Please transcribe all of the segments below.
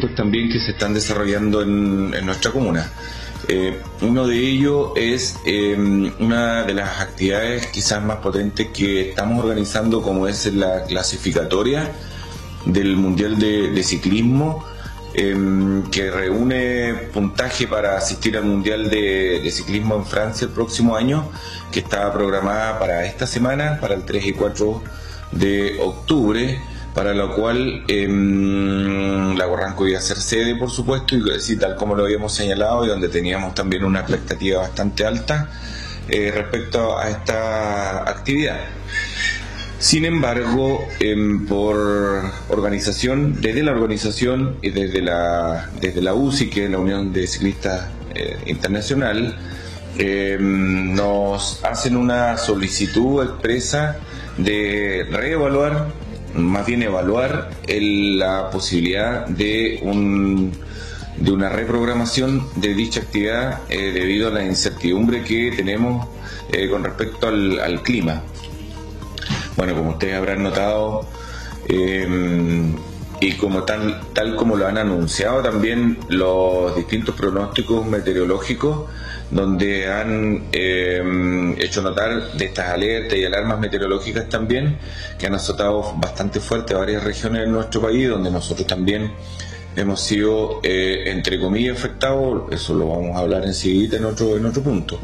proyectos también que se están desarrollando en nuestra comuna. Uno de ellos es una de las actividades quizás más potentes que estamos organizando, como es la clasificatoria del Mundial de Ciclismo, que reúne puntaje para asistir al Mundial de Ciclismo en Francia el próximo año, que está programada para esta semana, para el 3 y 4 de octubre, para lo cual Lago Ranco iba a ser sede, por supuesto, y sí, tal como lo habíamos señalado, y donde teníamos también una expectativa bastante alta respecto a esta actividad. Sin embargo, por organización, desde la organización y desde la UCI, que es la Unión de Ciclistas Internacional, nos hacen una solicitud expresa de reevaluar, más bien evaluar la posibilidad de una reprogramación de dicha actividad debido a la incertidumbre que tenemos con respecto al clima. Bueno, como ustedes habrán notado, y como tal como lo han anunciado también los distintos pronósticos meteorológicos, donde han hecho notar de estas alertas y alarmas meteorológicas también, que han azotado bastante fuerte a varias regiones de nuestro país, donde nosotros también hemos sido, entre comillas, afectados. Eso lo vamos a hablar enseguida en otro punto.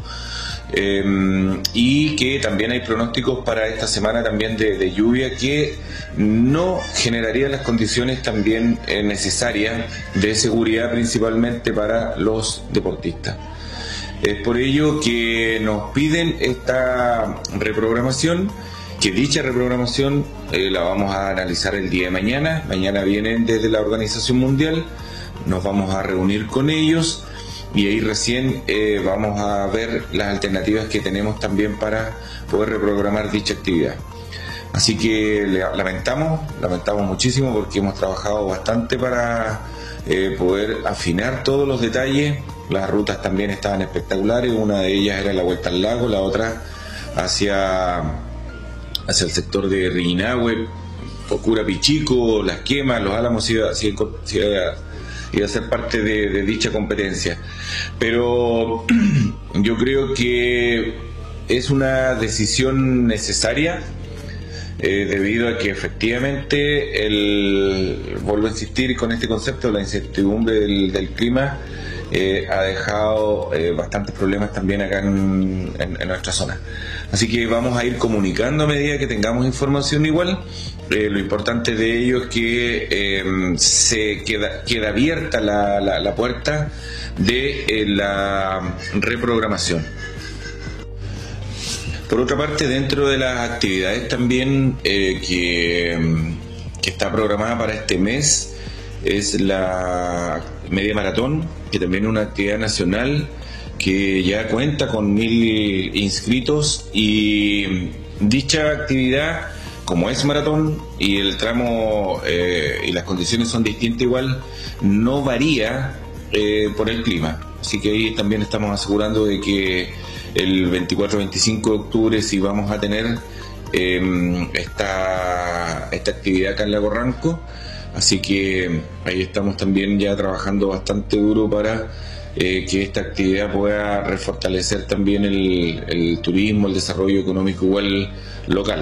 Y que también hay pronósticos para esta semana también de lluvia, que no generaría las condiciones también necesarias de seguridad, principalmente para los deportistas. Es por ello que nos piden esta reprogramación, que dicha reprogramación la vamos a analizar el día de mañana. Mañana vienen desde la Organización Mundial, nos vamos a reunir con ellos y ahí recién vamos a ver las alternativas que tenemos también para poder reprogramar dicha actividad. Así que lamentamos muchísimo, porque hemos trabajado bastante para poder afinar todos los detalles. Las rutas también estaban espectaculares, una de ellas era la vuelta al lago, la otra hacia el sector de Riginahue, Pocura Pichico, Las Quemas, Los Álamos iba a ser parte de dicha competencia. Pero yo creo que es una decisión necesaria, debido a que efectivamente, vuelvo a insistir con este concepto, la incertidumbre del clima ha dejado bastantes problemas también acá en nuestra zona. Así que vamos a ir comunicando a medida que tengamos información igual. Lo importante de ello es que se queda abierta la puerta de la reprogramación. Por otra parte, dentro de las actividades también que está programada para este mes, es la media maratón, que también es una actividad nacional que ya cuenta con 1000 inscritos, y dicha actividad, como es maratón y el tramo y las condiciones son distintas igual, no varía por el clima. Así que ahí también estamos asegurando de que el 24-25 de octubre sí vamos a tener esta actividad acá en Lago Ranco. Así que ahí estamos también ya trabajando bastante duro para que esta actividad pueda refortalecer también el turismo, el desarrollo económico igual local.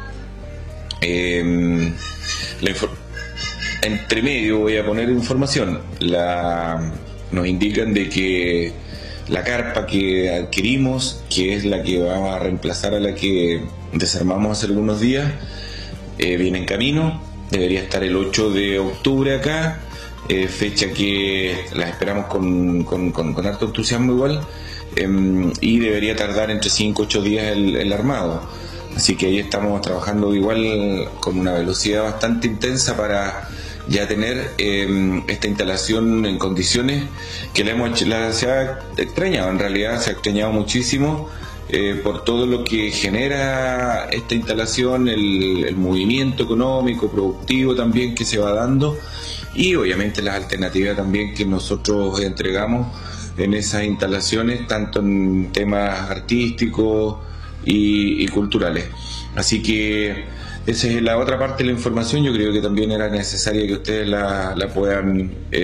Entre medio voy a poner información. Nos indican de que la carpa que adquirimos, que es la que va a reemplazar a la que desarmamos hace algunos días, viene en camino. Debería estar el 8 de octubre acá, fecha que la esperamos con harto entusiasmo igual, y debería tardar entre 5 y 8 días el armado. Así que ahí estamos trabajando igual con una velocidad bastante intensa para ya tener esta instalación en condiciones que se ha extrañado. En realidad se ha extrañado muchísimo por todo lo que genera esta instalación, el movimiento económico, productivo también que se va dando, y obviamente las alternativas también que nosotros entregamos en esas instalaciones, tanto en temas artísticos y culturales. Así que esa es la otra parte de la información. Yo creo que también era necesaria que ustedes la puedan